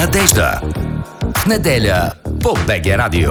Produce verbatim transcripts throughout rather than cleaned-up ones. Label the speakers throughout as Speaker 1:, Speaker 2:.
Speaker 1: надежда. В неделя по БГ Радио.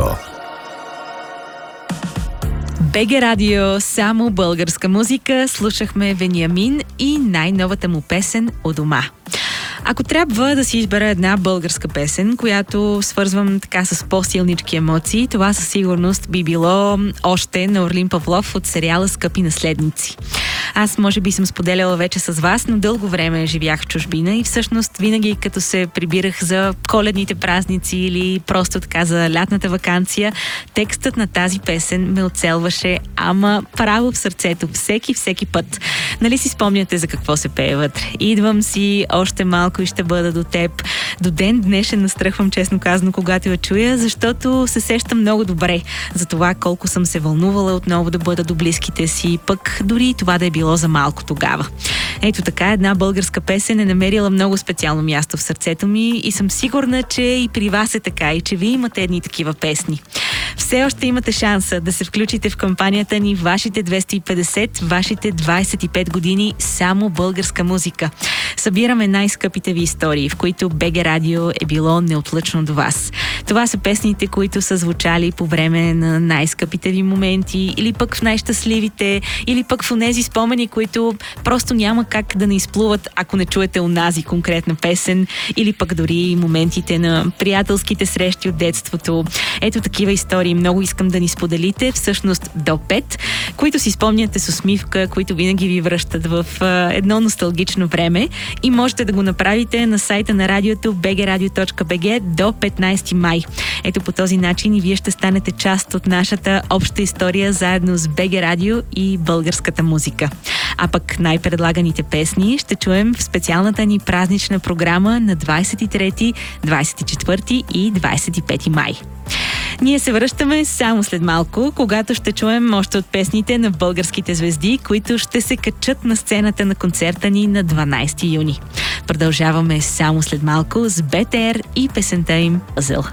Speaker 2: БГ Радио, само българска музика. Слушахме Вениамин и най-новата му песен «У дома». Ако трябва да си избера една българска песен, която свързвам така с по-силнички емоции, това със сигурност би било още на Орлин Павлов от сериала «Скъпи наследници». Аз може би съм споделяла вече с вас, но дълго време живях в чужбина и всъщност винаги като се прибирах за коледните празници или просто така за лятната ваканция, текстът на тази песен ме оцелваше, ама право в сърцето, всеки, всеки път. Нали си спомняте за какво се пее вътре? Идвам си, още малко и ще бъда до теб. До ден днешен настръхвам, честно казано, когато я чуя, защото се сещам много добре за това колко съм се вълнувала отново да бъда до близките си, пък дори това да е било за малко тогава. Ето така, една българска песен е намерила много специално място в сърцето ми и съм сигурна, че и при вас е така и че вие имате едни такива песни. Все още имате шанса да се включите в кампанията ни вашите двеста и петдесет, вашите двайсет и пет години само българска музика. Събираме най-скъпите ви истории, в които БГ Радио е било неотлъчно до вас. Това са песните, които са звучали по време на най-скъпите ви моменти, или пък в най-щастливите, или пък в онези спомени, които просто няма как да не изплуват, ако не чуете онази конкретна песен, или пък дори моментите на приятелските срещи от детството. Ето такива истории много искам да ни споделите, всъщност до пет, които си спомняте с усмивка, които винаги ви връщат в едно носталгично време, и можете да го направите на сайта на радиото би джи радио точка би джи до петнайсети май. Ето по този начин и вие ще станете част от нашата обща история заедно с БГ Радио и българската музика. А пък най-предлаганите песни ще чуем в специалната ни празнична програма на двайсет и трети, двайсет и четвърти и двайсет и пети май. Ние се връщаме само след малко, когато ще чуем още от песните на българските звезди, които ще се качат на сцената на концерта ни на дванайсети юни. Продължаваме само след малко с БТР и песента им «Пъзъл».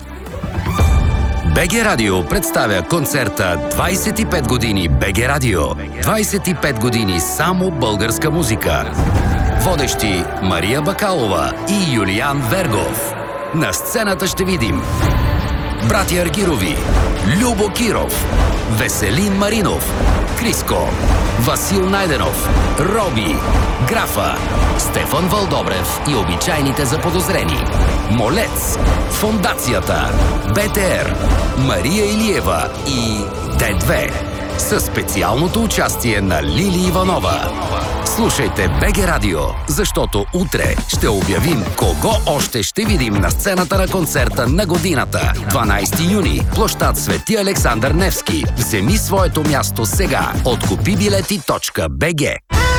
Speaker 1: БГ Радио представя концерта двайсет и пет години БГ Радио. двайсет и пет години само българска музика. Водещи Мария Бакалова и Юлиан Вергов. На сцената ще видим братя Аргирови, Любо Киров, Веселин Маринов, Криско, Васил Найденов, Роби, Графа, Стефан Вълдобрев и обичайните заподозрени, Молец, Фондацията, БТР, Мария Илиева и Д две. Със специалното участие на Лили Иванова. Слушайте БГ Радио, защото утре ще обявим кого още ще видим на сцената на концерта на годината. дванайсети юни, площад Свети Александър Невски. Вземи своето място сега от купи билети точка би джи.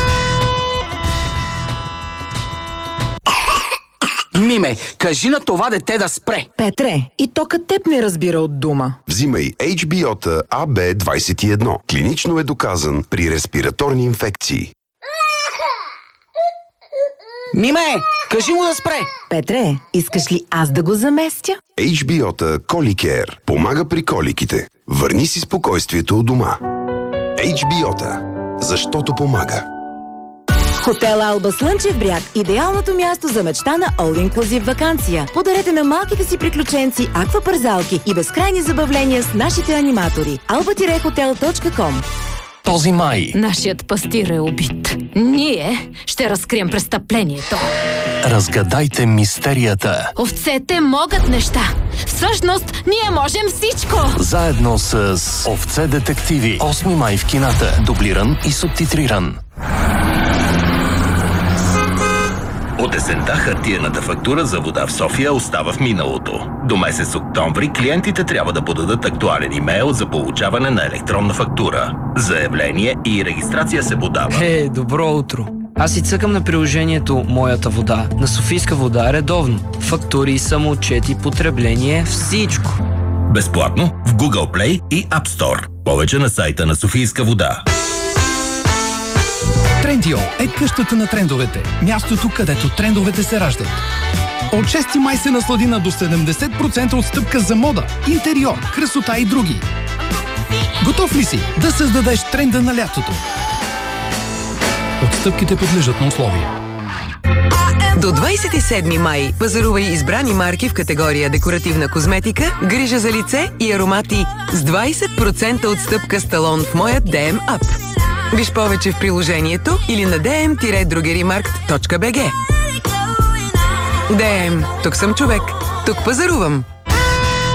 Speaker 3: Миме, кажи на това дете да спре.
Speaker 4: Петре, и то като теб не разбира от дума.
Speaker 5: Взимай Ейч Би О-та А Б двайсет и едно. Клинично е доказан при респираторни инфекции.
Speaker 3: Миме, кажи му да спре.
Speaker 4: Петре, искаш ли аз да го заместя?
Speaker 5: Ейч Би О-та Коликер помага при коликите. Върни си спокойствието у дома. Ейч Би О-та, защото помага.
Speaker 4: Хотел Алба Слънчев бряг – идеалното място за мечта на all-inclusive ваканция. Подарете на малките си приключенци аквапарзалки и безкрайни забавления с нашите аниматори. алба хотел точка ком.
Speaker 6: Този май
Speaker 7: нашият пастир е убит. Ние ще разкрием престъплението.
Speaker 6: разгадайте мистерията.
Speaker 7: Овцете могат неща. Всъщност, ние можем всичко.
Speaker 6: Заедно с Овце детективи. осми май в кината. Дублиран и субтитриран.
Speaker 8: От есента хартиената фактура за вода в София остава в миналото. До месец октомври клиентите трябва да подадат актуален имейл за получаване на електронна фактура. Заявление и регистрация се подава.
Speaker 9: Е, добро утро! Аз си цъкам на приложението Моята вода на Софийска вода редовно. Фактури, самоотчети, потребление, всичко.
Speaker 8: Безплатно в Google Play и App Store. Повече на сайта на Софийска вода.
Speaker 10: Трендио е къщата на трендовете. Мястото, където трендовете се раждат. От шести май се наслади на до седемдесет процента отстъпка за мода, интериор, красота и други. Готов ли си да създадеш тренда на лятото? Отстъпките подлежат на условия.
Speaker 11: До двадесет и седми май пазарувай избрани марки в категория декоративна козметика, грижа за лице и аромати с двадесет процента отстъпка с талон в моят ди ем App. Виж повече в приложението или на ди ем drogerimarkt точка би джи. ди ем. Тук съм човек. Тук пазарувам.